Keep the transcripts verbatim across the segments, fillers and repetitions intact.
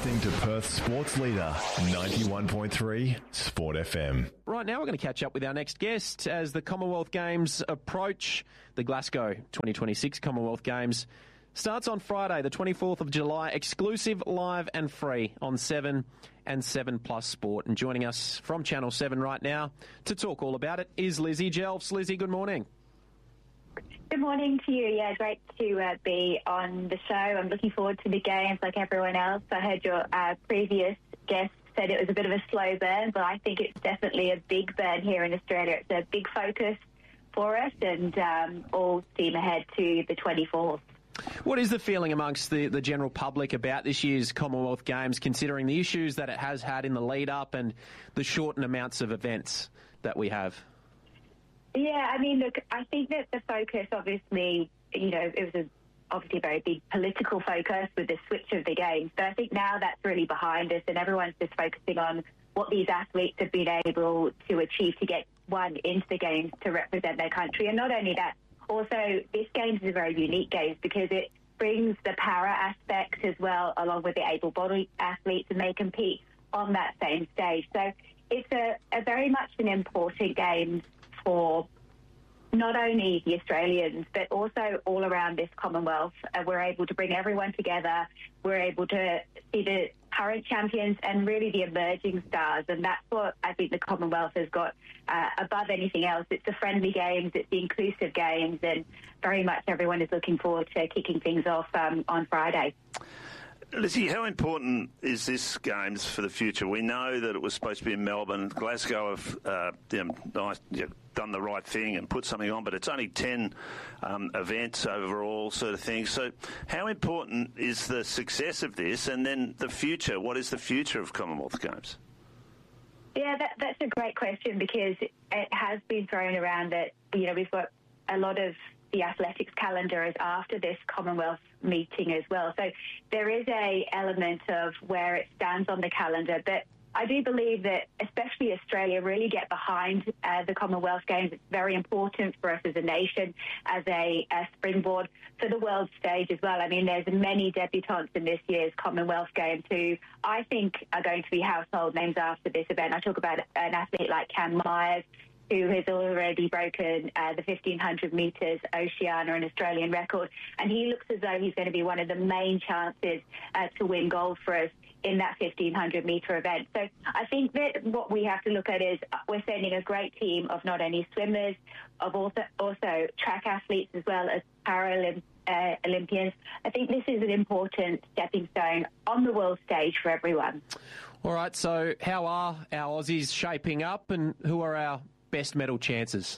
listening to Perth's sports leader, ninety-one point three Sport F M. Right now we're going to catch up with our next guest as the Commonwealth Games approach. The Glasgow twenty twenty-six Commonwealth Games starts on Friday, the twenty-fourth of July, exclusive, live and free on Seven and Seven Plus Sport. And joining us from Channel seven right now to talk all about it is Lizzie Jelfs. Lizzie, good morning. Good morning to you. Yeah, great to uh, be on the show. I'm looking forward to the games like everyone else. I heard your uh, previous guest said it was a bit of a slow burn, but I think it's definitely a big burn here in Australia. It's a big focus for us, and um, all steam ahead to the twenty-fourth. What is the feeling amongst the, the general public about this year's Commonwealth Games, considering the issues that it has had in the lead-up and the shortened amounts of events that we have? Yeah, I mean, look, I think that the focus, obviously, you know, it was a, obviously a very big political focus with the switch of the games. But I think now that's really behind us and everyone's just focusing on what these athletes have been able to achieve to get one into the games to represent their country. And not only that, also this games is a very unique games because it brings the para aspect as well along with the able-bodied athletes, and they compete on that same stage. So it's a, a very much an important game for not only the Australians, but also all around this Commonwealth. Uh, we're able to bring everyone together. We're able to see the current champions and really the emerging stars. And that's what I think the Commonwealth has got uh, above anything else. It's the friendly games, it's the inclusive games, and very much everyone is looking forward to kicking things off um, on Friday. Lizzie, how important is this Games for the future? We know that it was supposed to be in Melbourne. Glasgow have uh, you know, nice, you know, done the right thing and put something on, but it's only ten um, events overall sort of thing. So how important is the success of this, and then the future? What is the future of Commonwealth Games? Yeah, that, that's a great question because it has been thrown around that, you know, we've got a lot of the athletics calendar is after this Commonwealth meeting as well. So there is a element of where it stands on the calendar. But I do believe that especially Australia really get behind uh, the Commonwealth Games. It's very important for us as a nation, as a, a springboard for the world stage as well. I mean, there's many debutantes in this year's Commonwealth Games who I think are going to be household names after this event. I talk about an athlete like Cam Myers, who has already broken uh, the fifteen hundred metres Oceania, an Australian record. And he looks as though he's going to be one of the main chances uh, to win gold for us in that fifteen hundred metre event. So I think that what we have to look at is we're sending a great team of not only swimmers, of also, also track athletes as well as Paralympians. Uh, Olympians. I think this is an important stepping stone on the world stage for everyone. All right, so how are our Aussies shaping up, and who are our best medal chances?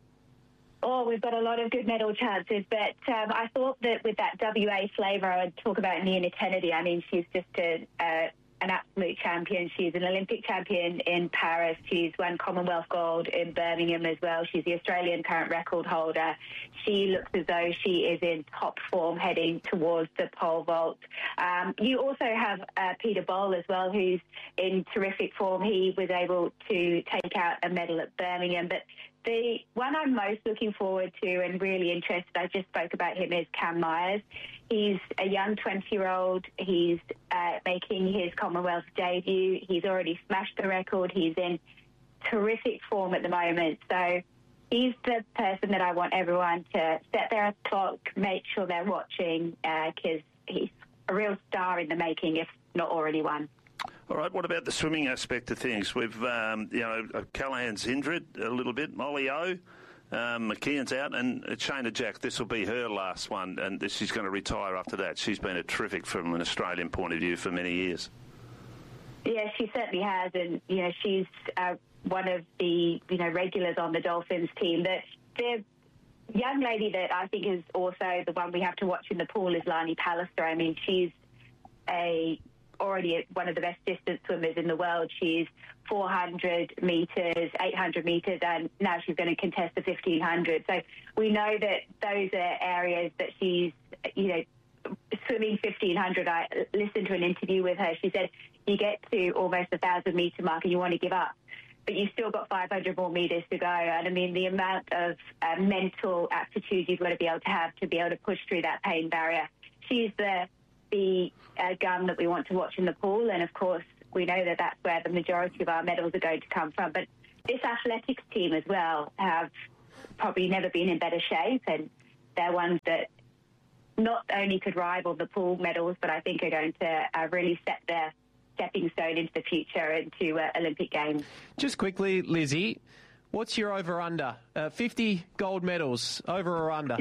Oh, we've got a lot of good medal chances, but um, I thought that with that W A flavour, I would talk about Nina Kennedy. I mean, she's just a, uh, an absolute champion. She's an Olympic champion in Paris. She's won Commonwealth gold in Birmingham as well. She's the Australian current record holder. She looks as though she is in top form heading towards the pole vault. Um, you also have uh, Peter Bol as well, who's in terrific form. He was able to take out a medal at Birmingham, but the one I'm most looking forward to and really interested, I just spoke about him, is Cam Myers. He's a young twenty-year-old. He's uh, making his Commonwealth debut. He's already smashed the record. He's in terrific form at the moment. So he's the person that I want everyone to set their clock, make sure they're watching, because uh, he's a real star in the making, if not already one. All right, what about the swimming aspect of things? We've, um, you know, Callahan's injured a little bit, Molly O, um, McKeon's out, and Shayna Jack, this will be her last one, and she's going to retire after that. She's been a terrific from an Australian point of view for many years. Yeah, she certainly has, and, you know, she's uh, one of the, you know, regulars on the Dolphins team. The, the young lady that I think is also the one we have to watch in the pool is Lani Pallister. I mean, she's a... already one of the best distance swimmers in the world. She's four hundred metres, eight hundred metres, and now she's going to contest the fifteen hundred. So we know that those are areas that she's, you know, swimming fifteen hundred. I listened to an interview with her. She said, you get to almost a one thousand metre mark and you want to give up, but you've still got five hundred more metres to go. And I mean, the amount of uh, mental aptitude you've got to be able to have to be able to push through that pain barrier. She's the the uh, gun that we want to watch in the pool. And, of course, we know that that's where the majority of our medals are going to come from. But this athletics team as well have probably never been in better shape, and they're ones that not only could rival the pool medals, but I think are going to uh, really set their stepping stone into the future into uh, Olympic Games. Just quickly, Lizzie, what's your over-under? Uh, fifty gold medals, over or under?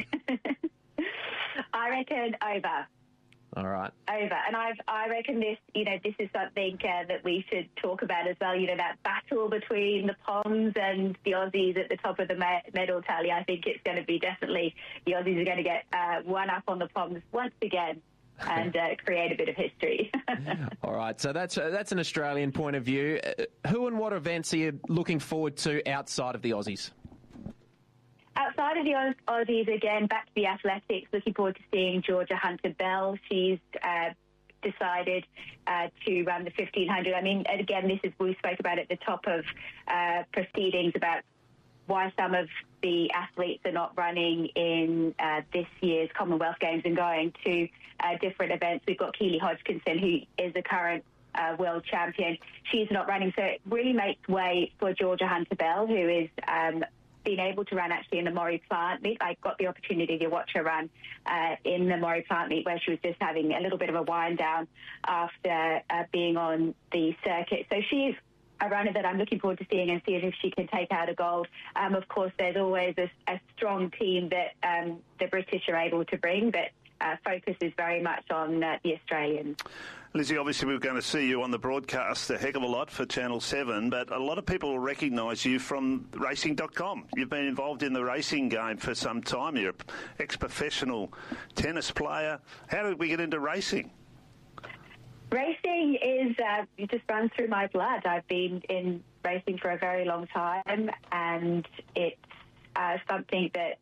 I reckon over. All right. Over. And I've, I reckon this, you know, this is something uh, that we should talk about as well. You know, that battle between the Poms and the Aussies at the top of the medal tally. I think it's going to be definitely, the Aussies are going to get uh, one up on the Poms once again and uh, create a bit of history. All right. So that's, uh, that's an Australian point of view. Uh, who and what events are you looking forward to outside of the Aussies? Outside of the Aussies, again, back to the athletics, looking forward to seeing Georgia Hunter-Bell. She's uh, decided uh, to run the fifteen hundred. I mean, again, this is, we spoke about at the top of uh, proceedings about why some of the athletes are not running in uh, this year's Commonwealth Games and going to uh, different events. We've got Keely Hodgkinson, who is the current uh, world champion. She's not running, so it really makes way for Georgia Hunter-Bell, who is um, been able to run actually in the Maury Plant meet. I got the opportunity to watch her run uh, in the Maury Plant meet, where she was just having a little bit of a wind down after uh, being on the circuit. So she's a runner that I'm looking forward to seeing and seeing if she can take out a gold. Um, of course, there's always a, a strong team that um, the British are able to bring, but uh, focus is very much on uh, the Australians. Lizzie, obviously we're going to see you on the broadcast a heck of a lot for Channel seven, but a lot of people will recognise you from racing dot com. You've been involved in the racing game for some time. You're an ex-professional tennis player. How did we get into racing? Racing is, uh, it just runs through my blood. I've been in racing for a very long time, and it's uh, something that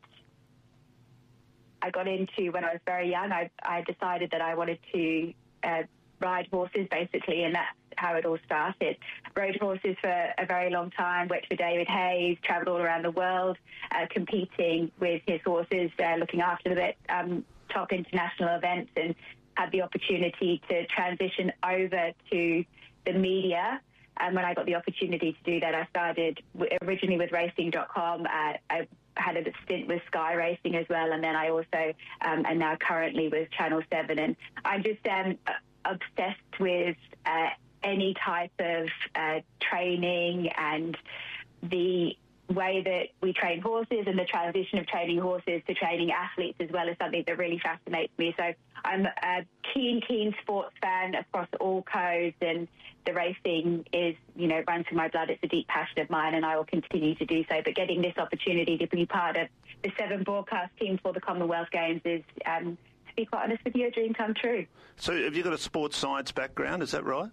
I got into when I was very young. I, I decided that I wanted to uh, ride horses, basically, and that's how it all started. Rode horses for a very long time, worked for David Hayes, travelled all around the world, uh, competing with his horses, uh, looking after the um, top international events, and had the opportunity to transition over to the media. And when I got the opportunity to do that, I started originally with racing dot com. Uh, I had a stint with Sky Racing as well, and then I also um, am now currently with Channel seven. And I'm just um, obsessed with uh, any type of uh, training and the way that we train horses and the transition of training horses to training athletes as well is something that really fascinates me. So I'm a keen, keen sports fan across all codes, and the racing is, you know, runs through my blood. It's a deep passion of mine, and I will continue to do so. But getting this opportunity to be part of the seven broadcast team for the Commonwealth Games is, um, to be quite honest with you, a dream come true. So have you got a sports science background, is that right?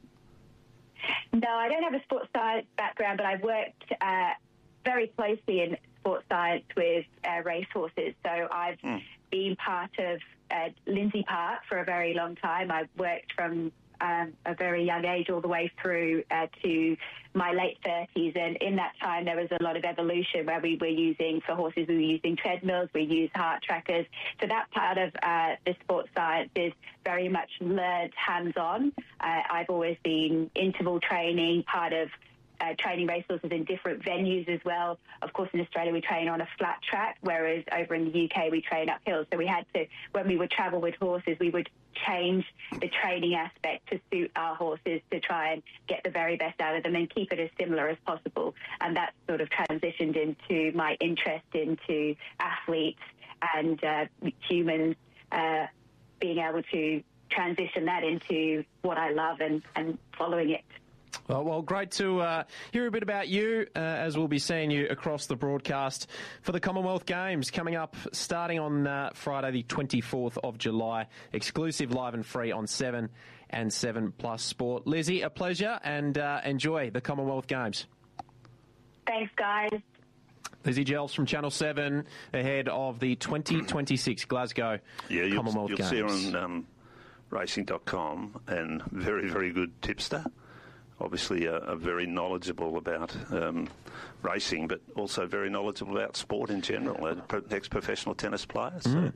No, I don't have a sports science background, but I've worked uh, very closely in sports science with uh, racehorses. So I've mm. been part of uh, Lindsay Park for a very long time. I've worked from um, a very young age all the way through uh, to my late thirties. And in that time, there was a lot of evolution where we were using, for horses, we were using treadmills, we used heart trackers. So that part of uh, the sports science is very much learned hands-on. Uh, I've always been interval training, part of Uh, training racehorses in different venues as well. Of course, in Australia, we train on a flat track, whereas over in the U K, we train uphill. So we had to, when we would travel with horses, we would change the training aspect to suit our horses to try and get the very best out of them and keep it as similar as possible. And that sort of transitioned into my interest into athletes and uh, humans, uh, being able to transition that into what I love and, and following it. Well, well, great to uh, hear a bit about you, uh, as we'll be seeing you across the broadcast for the Commonwealth Games coming up starting on uh, Friday the twenty-fourth of July, exclusive live and free on seven and seven Plus Sport. Lizzie, a pleasure, and uh, enjoy the Commonwealth Games. Thanks, guys. Lizzie Gels from Channel seven ahead of the twenty twenty-six Glasgow yeah, you'll, Commonwealth you'll Games. You'll see her on um, racing dot com, and very, very good tipster. Obviously, uh, are very knowledgeable about um, racing, but also very knowledgeable about sport in general. An ex-professional tennis player, so mm.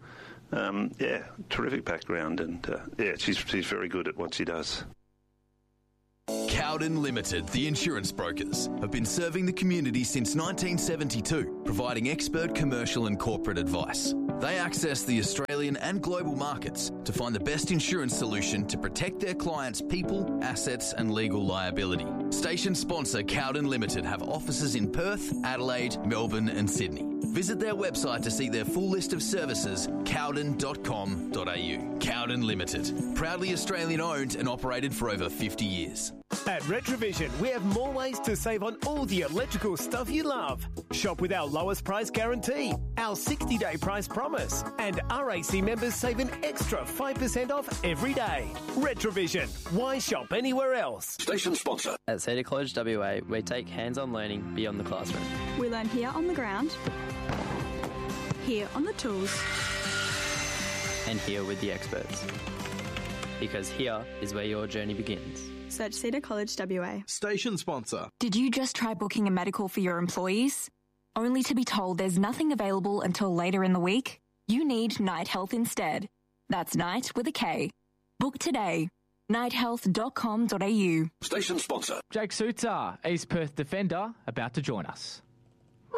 um, yeah, terrific background, and uh, yeah, she's she's very good at what she does. Cowden Limited, the insurance brokers, have been serving the community since nineteen seventy-two, providing expert commercial and corporate advice. They access the Australian and global markets to find the best insurance solution to protect their clients' people, assets and legal liability. Station sponsor Cowden Limited have offices in Perth, Adelaide, Melbourne and Sydney. Visit their website to see their full list of services, cowden dot com dot a u. Cowden Limited, proudly Australian owned and operated for over fifty years. At Retrovision, we have more ways to save on all the electrical stuff you love. Shop with our lowest price guarantee, our sixty-day price promise, and R A C members save an extra five percent off every day. Retrovision, why shop anywhere else? Station sponsor. At Cedar College W A, we take hands-on learning beyond the classroom. We learn here on the ground, here on the tools, and here with the experts. Because here is where your journey begins. Search Cedar College W A. Station sponsor. Did you just try booking a medical for your employees? Only to be told there's nothing available until later in the week? You need Night Health instead. That's Night with a K. Book today. night health dot com dot a u. Station sponsor. Jake Suter, East Perth defender, about to join us.